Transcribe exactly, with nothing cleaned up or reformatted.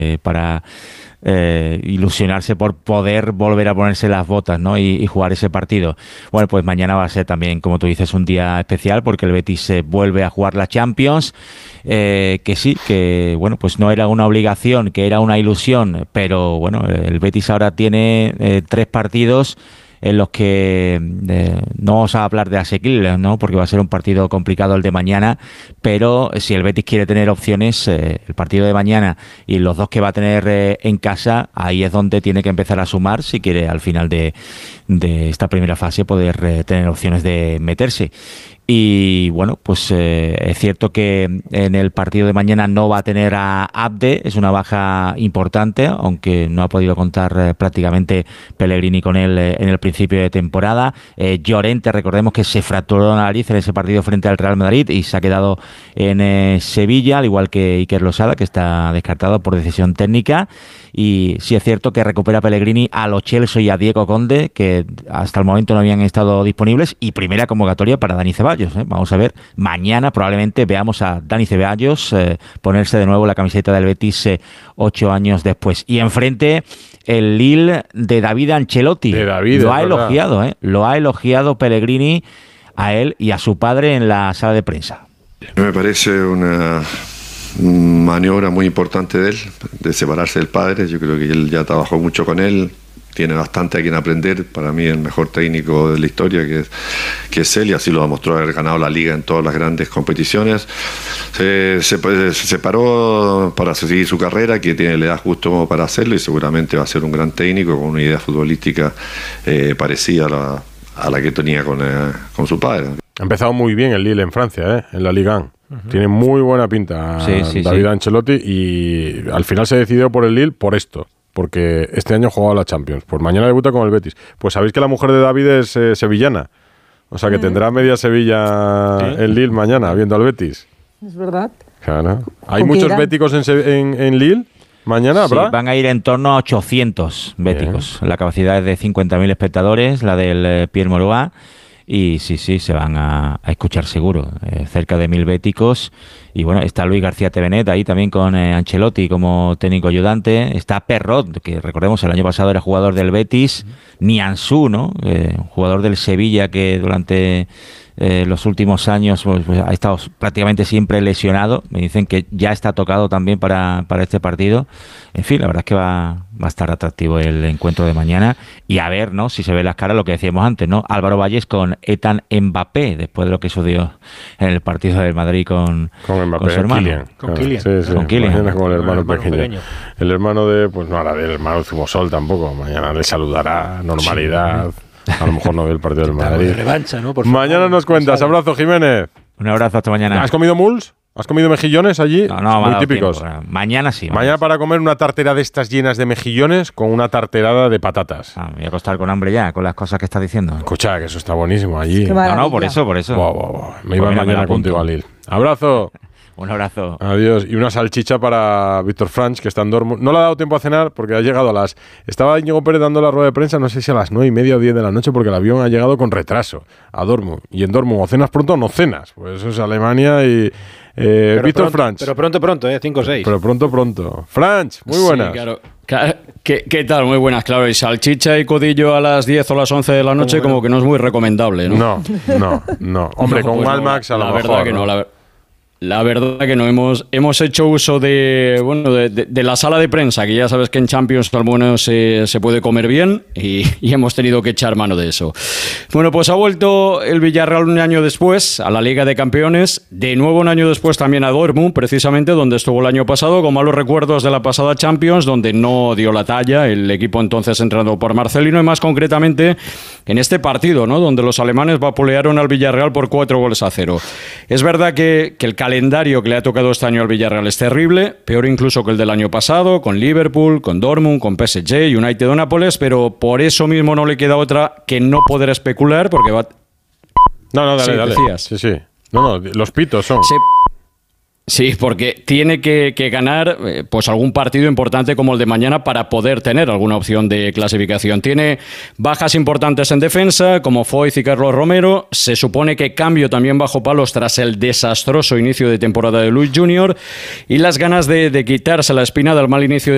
eh, para eh, ilusionarse por poder volver a ponerse las botas, ¿no? y, y jugar ese partido. Bueno, pues mañana va a ser también, como tú dices, un día especial porque el Betis se vuelve a jugar la Champions, eh, que sí, que bueno, pues no era una obligación, que era una ilusión, pero bueno, el Betis ahora tiene eh, tres partidos en los que eh, no vamos a hablar de asequibles, ¿no? Porque va a ser un partido complicado el de mañana, pero si el Betis quiere tener opciones, eh, el partido de mañana y los dos que va a tener eh, en casa, ahí es donde tiene que empezar a sumar si quiere al final de, de esta primera fase poder eh, tener opciones de meterse. Y bueno, pues eh, es cierto que en el partido de mañana no va a tener a Abde, es una baja importante, aunque no ha podido contar eh, prácticamente Pellegrini con él eh, en el principio de temporada. Eh, Llorente, recordemos que se fracturó la nariz en ese partido frente al Real Madrid y se ha quedado en eh, Sevilla, al igual que Iker Losada, que está descartado por decisión técnica. Y sí es cierto que recupera Pellegrini a Lo Celso y a Diego Conde, que hasta el momento no habían estado disponibles, y primera convocatoria para Dani Ceballos. ¿eh? Vamos a ver, mañana probablemente veamos a Dani Ceballos eh, ponerse de nuevo la camiseta del Betis eh, ocho años después. Y enfrente el Lille de David Ancelotti. De David, lo ha elogiado, ¿eh? Lo ha elogiado Pellegrini a él y a su padre en la sala de prensa. Me parece una maniobra muy importante de él, de separarse del padre. Yo creo que él ya trabajó mucho con él, tiene bastante a quien aprender. Para mí el mejor técnico de la historia que es, que es él, y así lo demostró haber ganado la liga en todas las grandes competiciones. Se, se, se separó para seguir su carrera, que tiene la edad justo para hacerlo, y seguramente va a ser un gran técnico con una idea futbolística eh, parecida a la, a la que tenía con, eh, con su padre. Ha empezado muy bien el Lille en Francia, ¿eh? En la Ligue uno. Uh-huh. Tiene muy buena pinta sí, sí, David sí. Ancelotti, y al final se decidió por el Lille por esto, porque este año jugaba la Champions. Pues mañana debuta con el Betis. Pues sabéis que la mujer de David es eh, sevillana, o sea que uh-huh. tendrá media Sevilla ¿sí? el Lille mañana viendo al Betis. Es verdad. Claro. ¿Hay muchos irán? béticos en, en, en Lille? ¿Mañana habrá? Sí, van a ir en torno a ochocientos béticos. Bien. La capacidad es de cincuenta mil espectadores, la del eh, Pierre Mauroy. Y sí, sí, se van a, a escuchar seguro, eh, cerca de mil béticos. Y bueno, está Luis García Tevenet ahí también con eh, Ancelotti como técnico ayudante. Está Perrot, que recordemos el año pasado era jugador del Betis. Uh-huh. Nianzú, ¿no? Eh, jugador del Sevilla que durante eh, los últimos años pues, pues, ha estado prácticamente siempre lesionado. Me dicen que ya está tocado también para, para este partido. En fin, la verdad es que va, va a estar atractivo el encuentro de mañana. Y a ver, ¿no? Si se ve las caras, lo que decíamos antes, ¿no? Álvaro Valles con Ethan Mbappé, después de lo que sucedió en el partido del Madrid con, con, Mbappé, con su hermano. Kylian. Con Kylian. Sí, sí. Con Kylian. Mañana con el hermano, el hermano pequeño. pequeño. El hermano de, pues no hará del hermano Zumosol tampoco. Mañana le saludará, normalidad. Sí. A lo mejor no ve el partido del Madrid. De revancha, ¿no? Por mañana favor, nos cuentas. Abrazo, Jiménez. Un abrazo, hasta mañana. ¿Has comido muls? ¿Has comido mejillones allí? No, no, muy típicos. Tiempo. Mañana sí. Mañana para comer una tartera de estas llenas de mejillones con una tarterada de patatas. Ah, me voy a acostar con hambre ya, con las cosas que estás diciendo. Escucha, que eso está buenísimo allí. No, no, por eso, por eso. Wow, wow, wow. Me iba pues mañana contigo a Lille. Abrazo. Un abrazo. Adiós. Y una salchicha para Víctor Franch, que está en Dortmund. No le ha dado tiempo a cenar porque ha llegado a las... Estaba Íñigo Pérez dando la rueda de prensa, no sé si a las nueve y media o diez de la noche, porque el avión ha llegado con retraso a Dortmund. Y en Dortmund o cenas pronto o no cenas. Pues eso es Alemania y... Eh, Víctor Franch. Pero pronto, pronto, ¿eh? cinco o seis. Pero pronto, pronto. Franch, muy buenas. Sí, claro. ¿Qué, ¿Qué tal? Muy buenas, claro. Y salchicha y codillo a las diez o las once de la noche como, como que no es muy recomendable, ¿no? No, no, no. Hombre, no, con pues Almax no, a lo la mejor. Verdad que no, la verdad. La verdad que no, hemos, hemos hecho uso de bueno de, de, de la sala de prensa, que ya sabes que en Champions al menos se, se puede comer bien y, y hemos tenido que echar mano de eso. Bueno, pues ha vuelto el Villarreal un año después a la Liga de Campeones, de nuevo un año después también a Dortmund, precisamente donde estuvo el año pasado, con malos recuerdos de la pasada Champions, donde no dio la talla el equipo entonces entrenado por Marcelino, y más concretamente en este partido, ¿no? Donde los alemanes vapulearon al Villarreal por cuatro goles a cero. Es verdad que, que el calendario calendario que le ha tocado este año al Villarreal es terrible, peor incluso que el del año pasado, con Liverpool, con Dortmund, con P S G, United o Nápoles, pero por eso mismo no le queda otra que no poder especular, porque va... No, no, dale, sí, dale. Decías. Sí, sí. No, no, los pitos son... Sí. Sí, porque tiene que, que ganar eh, pues algún partido importante como el de mañana para poder tener alguna opción de clasificación. Tiene bajas importantes en defensa, como Foyth y Carlos Romero. Se supone que cambio también bajo palos tras el desastroso inicio de temporada de Luis junior Y las ganas de, de quitarse la espina del mal inicio de